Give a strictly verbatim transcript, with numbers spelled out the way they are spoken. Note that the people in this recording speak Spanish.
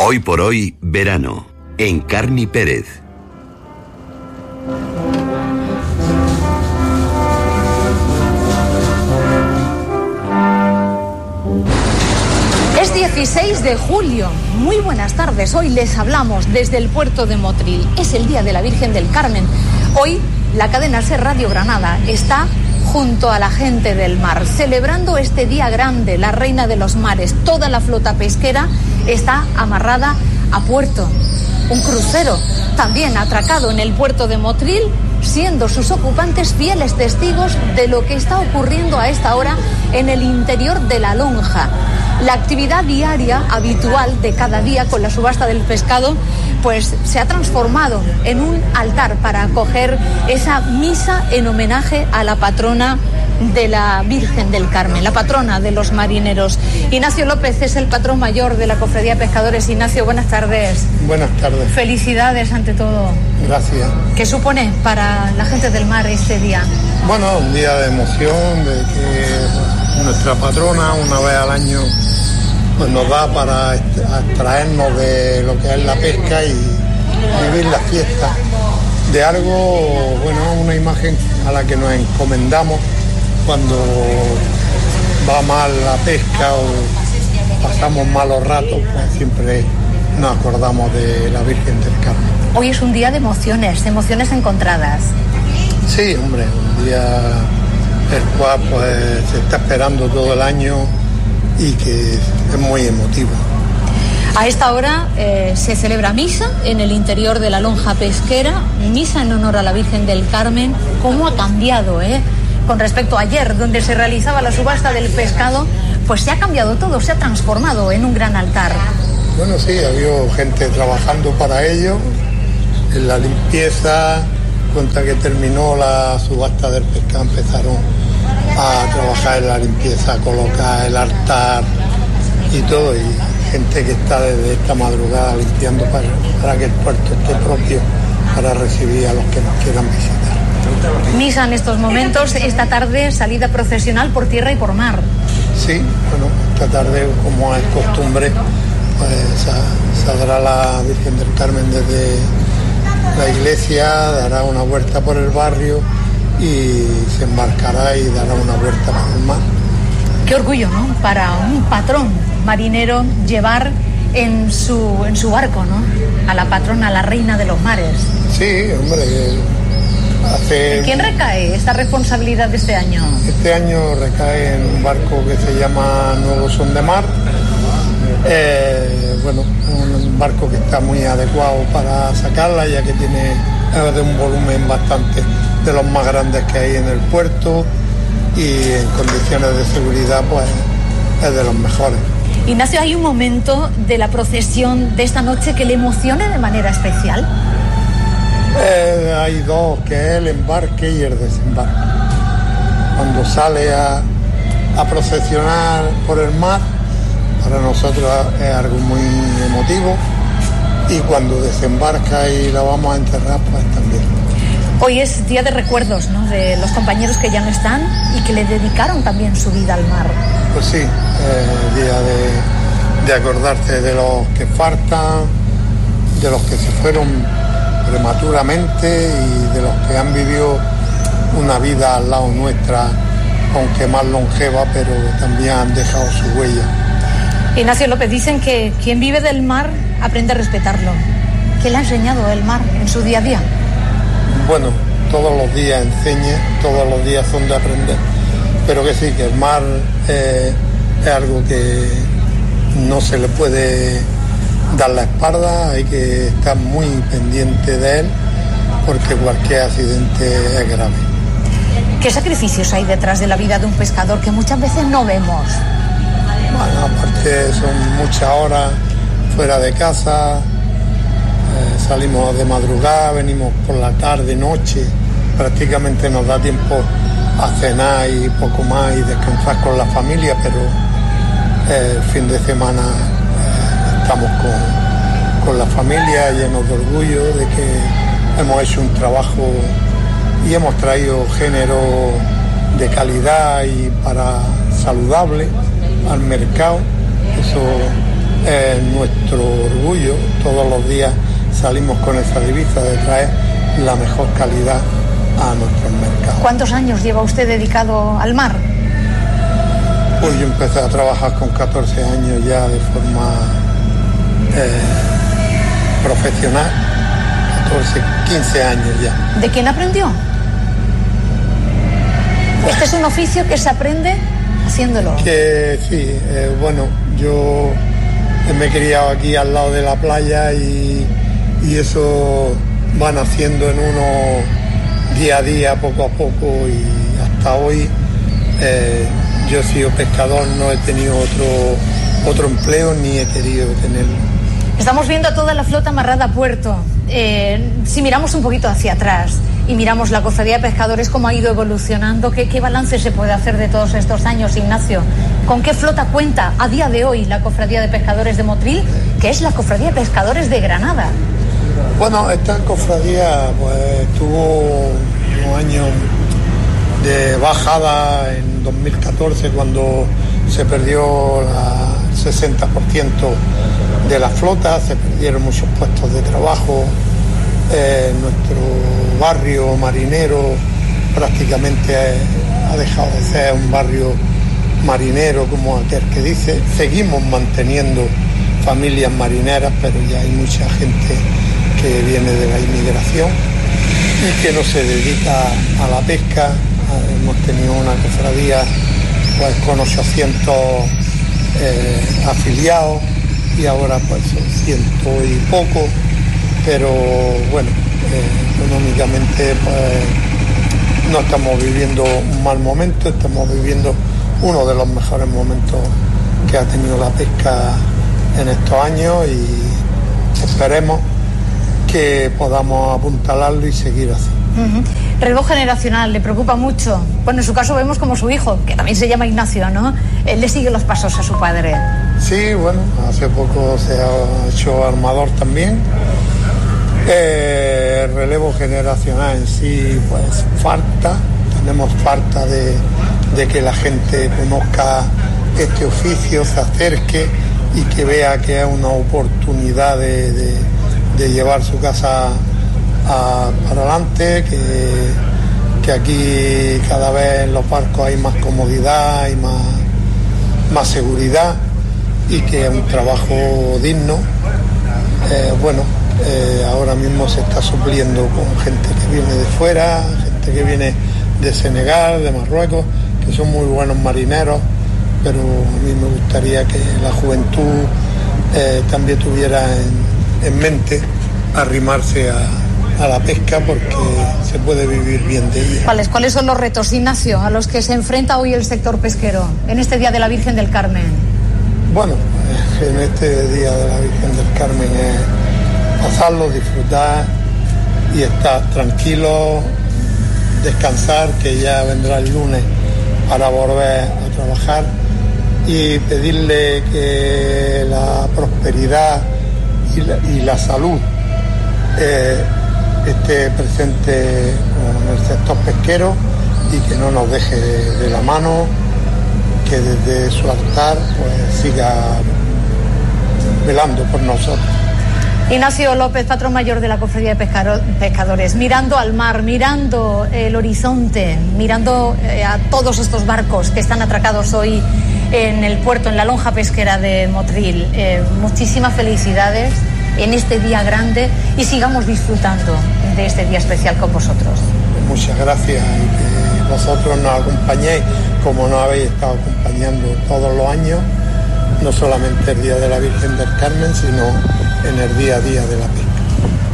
Hoy por hoy, verano, en Carni Pérez. Es dieciséis de julio. Muy buenas tardes. Hoy les hablamos desde el puerto de Motril. Es el Día de la Virgen del Carmen. Hoy la cadena SER Radio Granada está junto a la gente del mar, celebrando este día grande, la reina de los mares. Toda la flota pesquera está amarrada a puerto. Un crucero también atracado en el puerto de Motril, siendo sus ocupantes fieles testigos de lo que está ocurriendo a esta hora en el interior de la lonja. La actividad diaria habitual de cada día con la subasta del pescado pues se ha transformado en un altar para acoger esa misa en homenaje a la patrona de la Virgen del Carmen, la patrona de los marineros. Ignacio López es el patrón mayor de la Cofradía de Pescadores. Ignacio, buenas tardes. Buenas tardes. Felicidades ante todo. Gracias. ¿Qué supone para la gente del mar este día? Bueno, un día de emoción, de que nuestra patrona una vez al año pues nos da para extraernos de lo que es la pesca y vivir la fiesta de algo, bueno, una imagen a la que nos encomendamos cuando va mal la pesca o pasamos malos ratos, pues siempre nos acordamos de la Virgen del Carmen. Hoy es un día de emociones, de emociones encontradas. Sí, hombre, un día el cual pues se está esperando todo el año y que es muy emotivo. A esta hora eh, se celebra misa en el interior de la lonja pesquera, misa en honor a la Virgen del Carmen. ¿Cómo ha cambiado, eh? Con respecto a ayer, donde se realizaba la subasta del pescado, pues se ha cambiado todo, se ha transformado en un gran altar. Bueno, sí, había gente trabajando para ello, en la limpieza. Cuenta que terminó la subasta del pescado, empezaron a trabajar en la limpieza, a colocar el altar y todo, y gente que está desde esta madrugada limpiando para, para que el puerto esté propio para recibir a los que nos quieran visitar. Misa en estos momentos, esta tarde salida procesional por tierra y por mar. Sí, bueno, esta tarde, como es costumbre, pues saldrá la Virgen del Carmen desde la iglesia, dará una vuelta por el barrio y se embarcará y dará una vuelta por el mar. Qué orgullo, ¿no?, para un patrón marinero llevar en su, en su barco, ¿no?, a la patrona, a la reina de los mares. Sí, hombre. Hace... ¿En quién recae esta responsabilidad de este año? Este año recae en un barco que se llama Nuevo Son de Mar. Eh, bueno, un barco que está muy adecuado para sacarla, ya que tiene eh, de un volumen bastante de los más grandes que hay en el puerto, y en condiciones de seguridad pues es de los mejores. Ignacio, ¿hay un momento de la procesión de esta noche que le emocione de manera especial? Eh, hay dos, que es el embarque y el desembarque. Cuando sale a, a procesionar por el mar, para nosotros es algo muy emotivo, y cuando desembarca y la vamos a enterrar, pues también. Hoy es día de recuerdos, ¿no?, de los compañeros que ya no están y que le dedicaron también su vida al mar. Pues sí, eh, día de, de acordarse de los que faltan, de los que se fueron prematuramente y de los que han vivido una vida al lado nuestra, aunque más longeva, pero también han dejado su huella. Ignacio López, dicen que quien vive del mar aprende a respetarlo. ¿Qué le ha enseñado el mar en su día a día? Bueno, todos los días enseña, todos los días son de aprender, pero que sí, que el mar eh, es algo que no se le puede dar la espalda, hay que estar muy pendiente de él, porque cualquier accidente es grave. ¿Qué sacrificios hay detrás de la vida de un pescador que muchas veces no vemos? Bueno, aparte son muchas horas fuera de casa, eh, salimos de madrugada, venimos por la tarde, noche, prácticamente nos da tiempo a cenar y poco más y descansar con la familia, pero eh, el fin de semana eh, estamos con, con la familia, llenos de orgullo de que hemos hecho un trabajo y hemos traído género de calidad y para saludable al mercado. Eso es nuestro nuestro orgullo. Todos los días salimos con esa divisa de traer la mejor calidad a nuestros mercados. ¿Cuántos años lleva usted dedicado al mar? Pues yo empecé a trabajar con catorce años ya de forma eh, profesional, catorce, quince años ya. ¿De quién aprendió? Este es un oficio que se aprende haciéndolo. Que sí, eh, bueno, yo me he criado aquí al lado de la playa y, y eso van haciendo en uno día a día, poco a poco, y hasta hoy eh, yo he sido pescador, no he tenido otro, otro empleo ni he querido tenerlo. Estamos viendo a toda la flota amarrada a puerto. Eh, si miramos un poquito hacia atrás y miramos la cofradía de pescadores, cómo ha ido evolucionando, ¿qué, qué balance se puede hacer de todos estos años, Ignacio? ¿Con qué flota cuenta a día de hoy la cofradía de pescadores de Motril, que es la cofradía de pescadores de Granada? Bueno, esta cofradía pues tuvo unos años de bajada en dos mil catorce, cuando se perdió el sesenta por ciento de la flota, se perdieron muchos puestos de trabajo, eh, nuestro barrio marinero prácticamente ha dejado de ser un barrio marinero como aquel que dice. Seguimos manteniendo familias marineras, pero ya hay mucha gente que viene de la inmigración y que no se dedica a la pesca. Hemos tenido una cofradía pues con ochocientos eh, afiliados y ahora pues son ciento y poco, pero bueno, eh, económicamente pues no estamos viviendo un mal momento, estamos viviendo uno de los mejores momentos que ha tenido la pesca en estos años y esperemos que podamos apuntalarlo y seguir así. Uh-huh. Relevo generacional, ¿le preocupa mucho? Bueno, en su caso vemos como su hijo, que también se llama Ignacio, ¿no? Él le sigue los pasos a su padre. Sí, bueno, hace poco se ha hecho armador también. Eh, el relevo generacional en sí, pues falta, tenemos falta de, de que la gente conozca este oficio, se acerque y que vea que es una oportunidad de, de, de llevar su casa a, para adelante, que, que aquí cada vez en los barcos hay más comodidad, hay más, más seguridad y que es un trabajo digno. Eh, bueno, eh, ahora mismo se está supliendo con gente que viene de fuera, gente que viene de Senegal, de Marruecos, que son muy buenos marineros, pero a mí me gustaría que la juventud eh, también tuviera en, en mente arrimarse a, a la pesca, porque se puede vivir bien de ella. ¿Cuáles, ¿Cuáles son los retos, Ignacio, a los que se enfrenta hoy el sector pesquero en este Día de la Virgen del Carmen? Bueno, eh, en este Día de la Virgen del Carmen es pasarlo, disfrutar y estar tranquilo, descansar, que ya vendrá el lunes para volver a trabajar, y pedirle que la prosperidad y la, y la salud eh, esté presente en el sector pesquero y que no nos deje de, de la mano, que desde su altar pues siga velando por nosotros. Ignacio López, patrón mayor de la Cofradía de Pescadores, mirando al mar, mirando el horizonte, mirando eh, a todos estos barcos que están atracados hoy en el puerto, en la lonja pesquera de Motril. Eh, muchísimas felicidades en este día grande y sigamos disfrutando de este día especial con vosotros. Muchas gracias, y que vosotros nos acompañéis como nos habéis estado acompañando todos los años, no solamente el Día de la Virgen del Carmen, sino en el día a día de la pesca.